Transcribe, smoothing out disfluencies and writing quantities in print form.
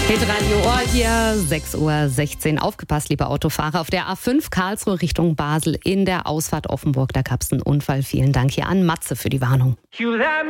Hitradio Ohr hier, 6:16 Uhr. Aufgepasst, liebe Autofahrer. Auf der A5 Karlsruhe Richtung Basel in der Ausfahrt Offenburg, da gab es einen Unfall. Vielen Dank hier an Matze für die Warnung.